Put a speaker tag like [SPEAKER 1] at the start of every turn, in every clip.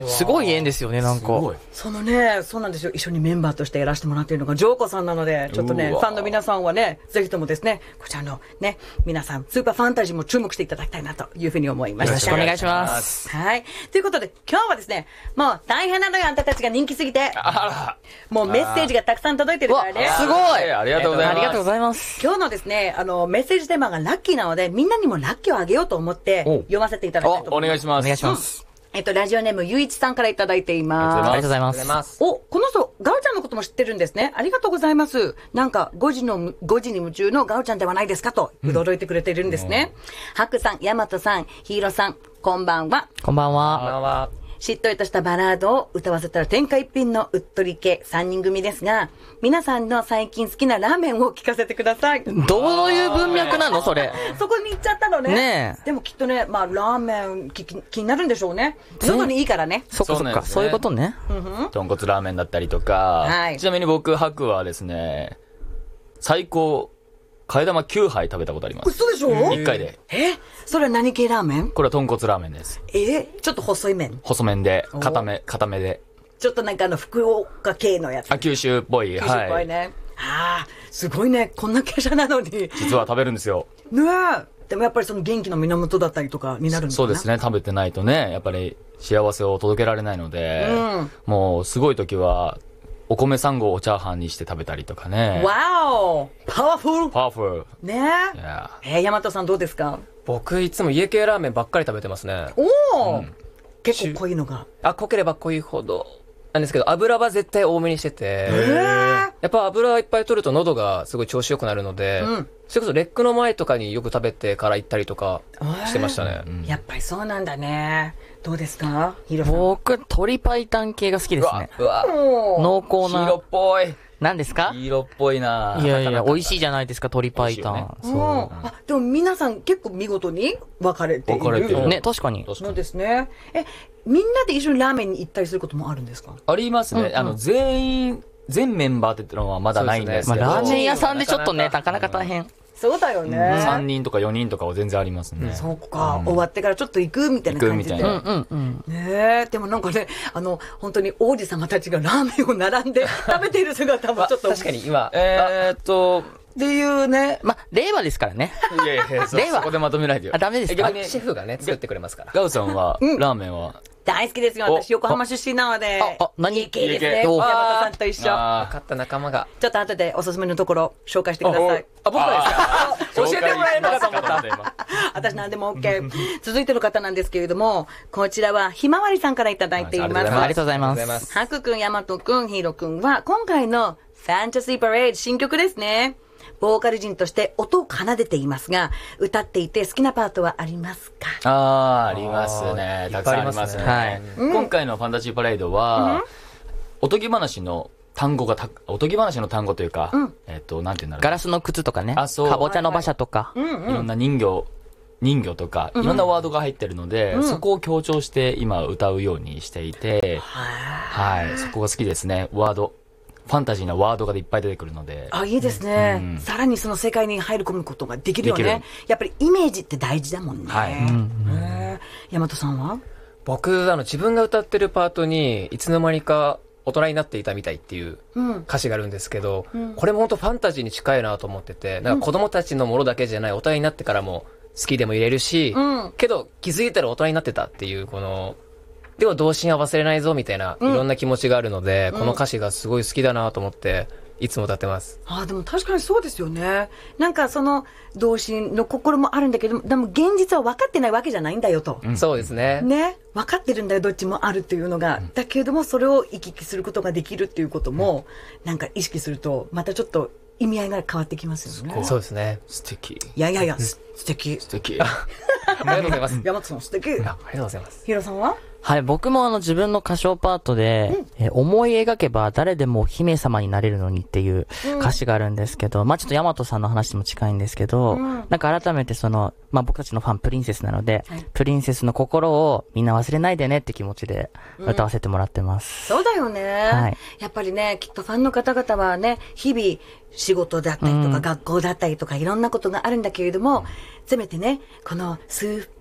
[SPEAKER 1] すごい縁ですよね、なんか。
[SPEAKER 2] そのね、そうなんですよ。一緒にメンバーとしてやらせてもらっているのが、ジョーコさんなので、ちょっとね、ファンの皆さんはね、ぜひともですね、こちらのね、皆さん、スーパーファンタジーも注目していただきたいなというふうに思いました。
[SPEAKER 1] よろしくお願いします。
[SPEAKER 2] はい。ということで、今日はですね、もう大変なのよ、あんたたちが人気すぎて。もうメッセージがたくさん届いてるからね。
[SPEAKER 1] すごい
[SPEAKER 3] ありがとうございます。
[SPEAKER 1] ありがとうございます。
[SPEAKER 2] 今日のですね、メッセージテーマがラッキーなので、みんなにもラッキーをあげようと思って、読ませていただきたいと思います。
[SPEAKER 3] お願いします。
[SPEAKER 1] お願いします。
[SPEAKER 2] ラジオネーム、ゆういちさんからいただいています。
[SPEAKER 1] ありがとうございます。
[SPEAKER 2] お、この人、ガウちゃんのことも知ってるんですね。ありがとうございます。なんか、5時に夢中のガウちゃんではないですかと、驚いてくれているんですね。ハクさん、ヤマトさん、ヒーローさん、こんばんは。
[SPEAKER 1] こんばんは。
[SPEAKER 2] しっとりとしたバラードを歌わせたら天下一品のうっとり系3人組ですが、皆さんの最近好きなラーメンを聞かせてください。
[SPEAKER 1] どういう文脈なのそれ。
[SPEAKER 2] そこに行っちゃったのね。
[SPEAKER 1] ねえ。
[SPEAKER 2] でもきっとね、まあ、ラーメン気になるんでしょうね。喉にいいからね。
[SPEAKER 1] そっかそっか。そういうことね。
[SPEAKER 3] 豚骨ラーメンだったりとか、ちなみに僕、白はですね、最高、替え玉9杯食べたことあります。
[SPEAKER 2] 嘘でしょ
[SPEAKER 3] ?1 回で。
[SPEAKER 2] それは何系ラーメン？
[SPEAKER 3] これは豚骨ラーメンです。
[SPEAKER 2] ちょっと細い麺。
[SPEAKER 3] 細麺で、固めで。
[SPEAKER 2] ちょっとなんか福岡系のやつ。
[SPEAKER 3] 九州っぽい。
[SPEAKER 2] 九州っぽいね。すごいね。こんな傾斜なのに。
[SPEAKER 3] 実は食べるんですよ。
[SPEAKER 2] ねえ。でもやっぱりその元気の源だったりとかになるんですか？
[SPEAKER 3] そうですね。食べてないとね、やっぱり幸せを届けられないので、もうすごい時は、お米3合をチャーハンにして食べたりとかね。
[SPEAKER 2] わおパワフル
[SPEAKER 3] パワフル
[SPEAKER 2] ねえ。ヤマトさんどうですか？
[SPEAKER 4] 僕いつも家系ラーメンばっかり食べてますね。
[SPEAKER 2] おお、結構濃いのが。
[SPEAKER 4] 濃ければ濃いほど。なんですけど、油は絶対多めにしてて。やっぱ油いっぱい取ると喉がすごい調子良くなるので、それこそレックの前とかによく食べてから行ったりとかしてましたね。
[SPEAKER 2] やっぱりそうなんだね。どうですか？
[SPEAKER 1] 僕、鶏白湯系が好きですね。濃厚な。
[SPEAKER 3] 黄色っぽい。
[SPEAKER 1] 何ですか？
[SPEAKER 3] 黄色っぽいな。
[SPEAKER 1] いやいや、美味しいじゃないですか、鶏白湯。
[SPEAKER 2] そう。でも皆さん結構見事に分かれている。
[SPEAKER 1] ね、確かに。
[SPEAKER 2] そうですね。みんなで一緒にラーメンに行ったりすることもあるんですか？
[SPEAKER 3] ありますね。全メンバーってのはまだないんですけど。
[SPEAKER 1] ラーメン屋さんでちょっっとね、なかなか大変。
[SPEAKER 2] そうだよね。
[SPEAKER 3] 3人とか4人とかは全然ありますね。
[SPEAKER 2] そうか。終わってからちょっと行くみたいな感じで。ねえ。でもなんかね、本当に王子様たちがラーメンを並んで食べている姿もちょっと。
[SPEAKER 4] 確かに今。
[SPEAKER 2] っていうね。
[SPEAKER 1] 令和ですからね。
[SPEAKER 3] いやいや、そこでまとめないでよ。
[SPEAKER 1] ダメですか？
[SPEAKER 4] シェフがね、作ってくれますから。
[SPEAKER 3] ガウさんは、ラーメンは
[SPEAKER 2] 大好きですよ。私、横浜出身なので。
[SPEAKER 1] 何
[SPEAKER 2] 系ですね。山田さんと一緒。
[SPEAKER 4] 分かった仲間が。
[SPEAKER 2] ちょっと後でおすすめのところ紹介してください。
[SPEAKER 4] 僕はですか？教えてもらえるのかと思った。
[SPEAKER 2] 私なんでも OK。続いての方なんですけれども、こちらはひまわりさんからいただいています。
[SPEAKER 1] ありがとうございます。
[SPEAKER 2] ハクくん、ヤマトくん、ヒーローくんは、今回のファンタジーパレード新曲ですね。ボーカル陣として音を奏でていますが、歌っていて好きなパートはありますか？
[SPEAKER 3] ありますね。たくさんありますね。今回のファンタジーパレードは、おとぎ話の単語というか、なんていうんだろう。
[SPEAKER 1] ガラスの靴とかね。かぼちゃの馬車とか。
[SPEAKER 3] いろんな人魚とか、いろんなワードが入ってるので、そこを強調して今歌うようにしていて、そこが好きですね。ワード。ファンタジーなワードがいっぱい出てくるので。
[SPEAKER 2] いいですね。さらにその世界に入り込むことができるよね。やっぱりイメージって大事だもんね。大和さんは？
[SPEAKER 4] 僕、自分が歌ってるパートに、いつの間にか大人になっていたみたいっていう歌詞があるんですけど、これも本当ファンタジーに近いなと思ってて、なんか子供たちのものだけじゃない大人になってからも好きでも入れるし、けど気づいたら大人になってたっていう、でも童心は忘れないぞみたいな、いろんな気持ちがあるので、この歌詞がすごい好きだなと思って、いつも歌ってます。
[SPEAKER 2] でも確かにそうですよね。なんかその童心の心もあるんだけど、でも現実は分かってないわけじゃないんだよと。
[SPEAKER 4] そうですね。
[SPEAKER 2] ね。分かってるんだよ、どっちもあるっていうのが。だけれども、それを行き来することができるっていうことも、なんか意識すると、またちょっと意味合いが変わってきますよね。
[SPEAKER 4] そうですね。
[SPEAKER 3] 素敵。
[SPEAKER 2] いや、素敵。
[SPEAKER 3] 素敵。
[SPEAKER 4] ありがとうございます。
[SPEAKER 2] 山本さん素敵。
[SPEAKER 4] ありがとうございます。
[SPEAKER 2] ヒロさんは？
[SPEAKER 1] はい、僕も自分の歌唱パートで、思い描けば誰でも姫様になれるのにっていう歌詞があるんですけど、ちょっと大和さんの話にも近いんですけど、なんか改めて僕たちのファンプリンセスなので、プリンセスの心をみんな忘れないでねって気持ちで歌わせてもらってます。
[SPEAKER 2] そうだよね。やっぱりね、きっとファンの方々はね、日々仕事だったりとか学校だったりとかいろんなことがあるんだけれども、せめてね、この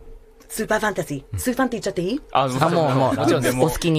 [SPEAKER 2] スーパーファンタジー。スーファンって言っちゃっていい？
[SPEAKER 3] あ、
[SPEAKER 1] もう、
[SPEAKER 4] もちろんです
[SPEAKER 1] お好きに。